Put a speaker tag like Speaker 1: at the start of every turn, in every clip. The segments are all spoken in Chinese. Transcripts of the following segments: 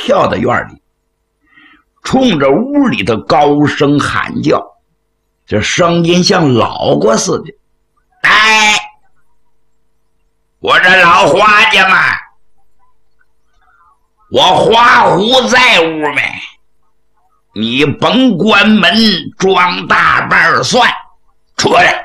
Speaker 1: 跳到院里，冲着屋里的高声喊叫，这声音像老过似的。哎，我这老花家们，我花虎在屋没？你甭关门装大半算，出来！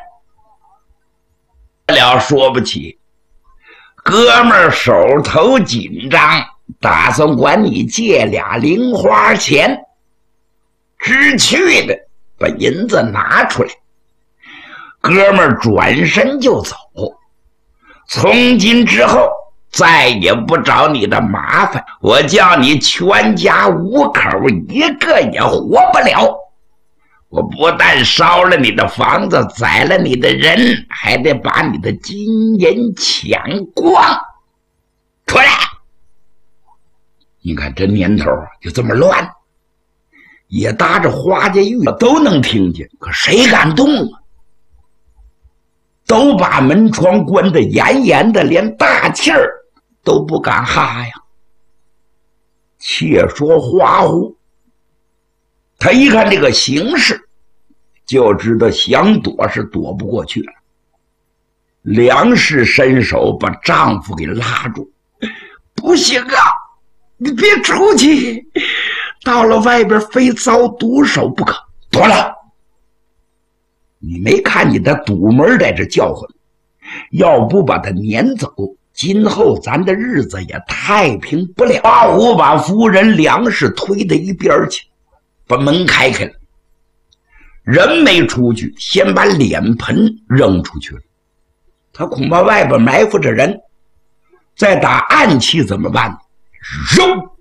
Speaker 1: 了说不起，哥们儿手头紧张，打算管你借俩零花钱，知趣的把银子拿出来。哥们儿转身就走，从今之后再也不找你的麻烦，我叫你全家五口一个也活不了。我不但烧了你的房子，宰了你的人，还得把你的金银抢光。出来！你看这年头就这么乱，也搭着花家玉都能听见，可谁敢动啊？都把门窗关得严严的，连大气儿都不敢哈呀。且说花虎，他一看这个形势，就知道想躲是躲不过去了。梁氏伸手把丈夫给拉住：“不行啊，你别出去，到了外边非遭毒手不可。躲了！你没看你的堵门在这叫唤，要不把他撵走，今后咱的日子也太平不了。”花虎把夫人梁氏推到一边去，把门开开了。人没出去，先把脸盆扔出去了。他恐怕外边埋伏着人，再打暗器怎么办呢？扔！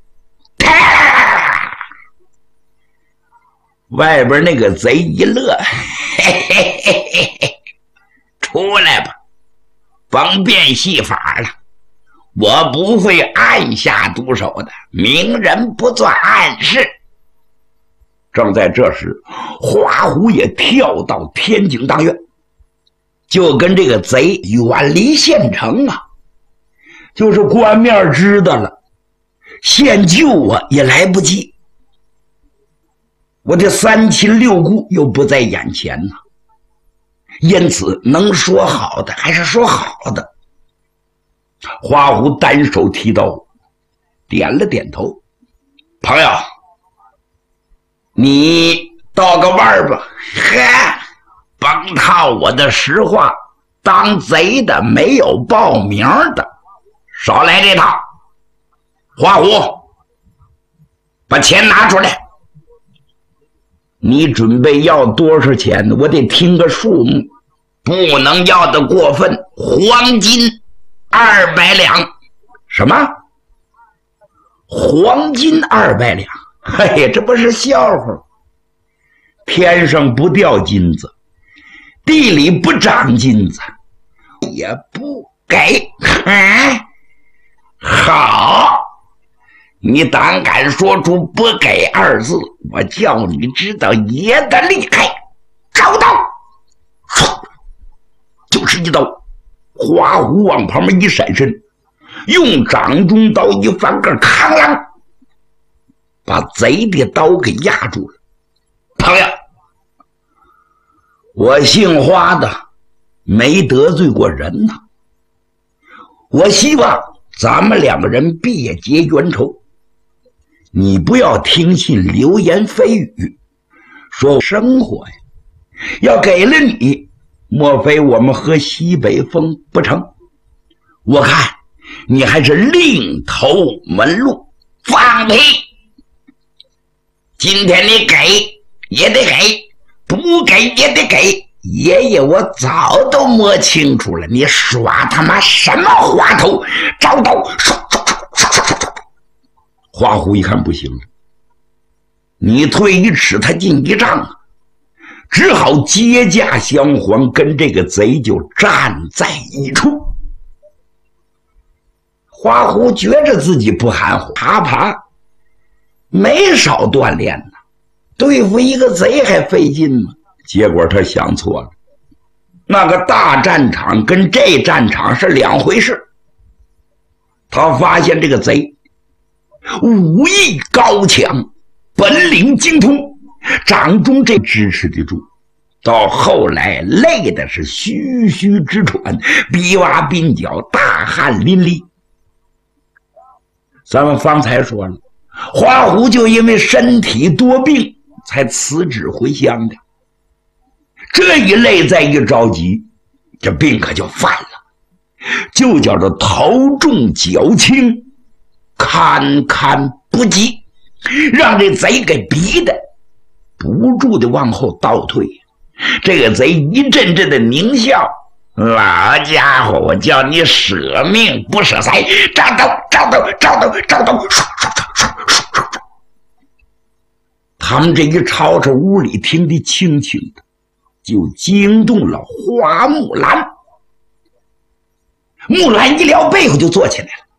Speaker 1: 外边那个贼一乐，嘿嘿嘿嘿嘿，出来吧，甭变戏法了，我不会暗下毒手的，明人不做暗事。正在这时，花虎也跳到天井大院，就跟这个贼远离县城啊，就是官面知道了，现救我也来不及。我这三亲六故又不在眼前呢，因此能说好的还是说好的。花虎单手提刀，点了点头：“朋友，你道个腕吧。呵，甭套我的实话，当贼的没有报名的，少来这套。花虎，把钱拿出来。你准备要多少钱？我得听个数目，不能要的过分。黄金200两。什么？黄金200两？嘿，这不是笑话。天上不掉金子，地里不长金子，也不给。好，你胆敢说出不给2字，我叫你知道爷的厉害。找刀！就是一刀。花虎往旁边一闪身，用掌中刀一翻个扛啷，把贼的刀给压住了。朋友，我姓花的，没得罪过人呐。我希望咱们两个人别结冤仇，你不要听信流言蜚语，说生活呀，要给了你，莫非我们喝西北风不成？我看你还是另投门路。放屁！今天你给也得给，不给也得给。爷爷我早都摸清楚了，你耍他妈什么滑头？找刀！花虎一看不行了，你退1尺他进1丈啊，只好接驾相还，跟这个贼就站在一处。花虎觉着自己不含糊，爬没少锻炼呢，对付一个贼还费劲吗？结果他想错了，那个大战场跟这战场是两回事。他发现这个贼武艺高强，本领精通，张忠这支持得住。到后来累的是吁吁直喘，臂哇鬓角，大汗淋漓。咱们方才说了，华虎就因为身体多病才辞职回乡的。这一累再一着急，这病可就犯了，就叫做头重脚轻，堪堪不及，让这贼给逼的不住的往后倒退。这个贼一阵阵的狞笑，老家伙，我叫你舍命不舍财，招斗招斗招斗招斗，他们这一吵吵，屋里听得清清的，就惊动了花木兰。木兰一撩背后就坐起来了，